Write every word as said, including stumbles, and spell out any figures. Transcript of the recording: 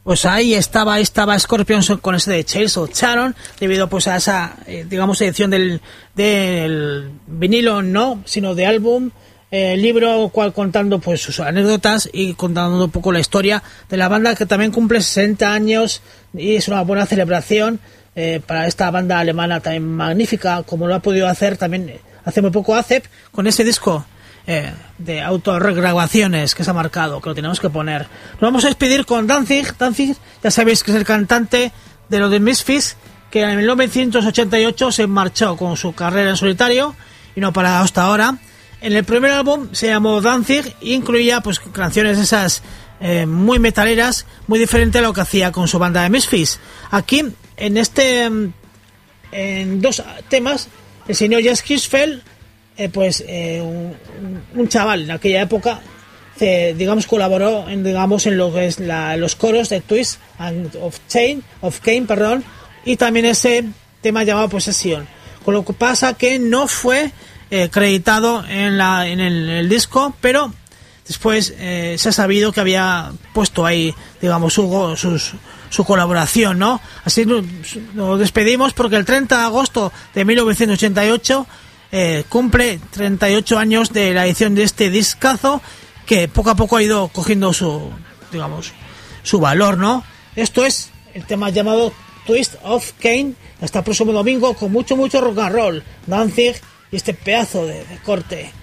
Pues ahí estaba, ahí estaba Scorpions con ese de Tales of Charon, debido pues a esa, eh, digamos, edición del, del vinilo, no, sino de álbum, eh, libro, cual contando pues sus anécdotas y contando un poco la historia de la banda, que también cumple sesenta años y es una buena celebración eh, para esta banda alemana también magnífica, como lo ha podido hacer también hace muy poco A C E P con ese disco Eh, de autorregrabaciones que se ha marcado, que lo tenemos que poner. Nos vamos a despedir con Danzig. Danzig, ya sabéis que es el cantante de los de Misfits, que en mil novecientos ochenta y ocho se marchó con su carrera en solitario y no para hasta ahora. En el primer álbum se llamó Danzig e incluía pues canciones esas eh, muy metaleras, muy diferente a lo que hacía con su banda de Misfits. Aquí, en este en dos temas, el señor Jens Kirchfeld, Eh, pues eh, un, un chaval en aquella época, eh, digamos, colaboró en, digamos, en lo que es la, los coros de Twist and of Chain, of Cain, perdón, y también ese tema llamado Possession. Con lo que pasa que no fue eh, acreditado en la en el, el disco, pero después eh, se ha sabido que había puesto ahí, digamos, su, sus, su colaboración, ¿no? Así nos, nos despedimos porque el treinta de agosto de mil novecientos ochenta y ocho Eh, cumple treinta y ocho años de la edición de este discazo, que poco a poco ha ido cogiendo su, digamos, su valor, ¿no? Esto es el tema llamado Twist of Cain. Hasta el próximo domingo con mucho, mucho rock and roll. Danzig y este pedazo de, de corte.